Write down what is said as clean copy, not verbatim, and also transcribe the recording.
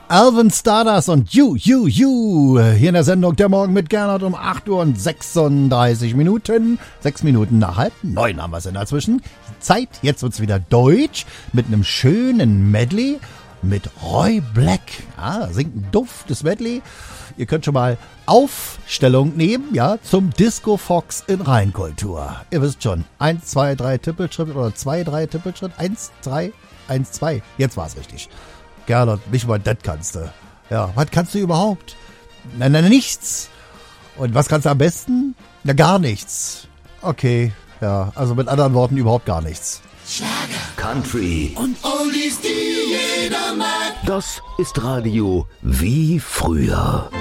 Alvin Stardust und You. Hier in der Sendung Der Morgen mit Gernot um 8 Uhr und 36 Minuten. 6 Minuten nach 8:30 haben wir es in dazwischen. Zeit, jetzt wird's wieder deutsch mit einem schönen Medley mit Roy Black. Singt ein duftes Medley. Ihr könnt schon mal Aufstellung nehmen, ja, zum Disco Fox in Rheinkultur. Ihr wisst schon, 1, 2, 3 Tippelschritt oder 2, 3 Tippelschritt, 1, 3, 1, 2. Jetzt war's richtig. Gernot, nicht mal das kannst du. Ja, was kannst du überhaupt? Nein, nichts. Und was kannst du am besten? Na, gar nichts. Okay, ja, also mit anderen Worten überhaupt gar nichts. Schlager, Country und Oldies, die jeder mag. Das ist Radio wie früher.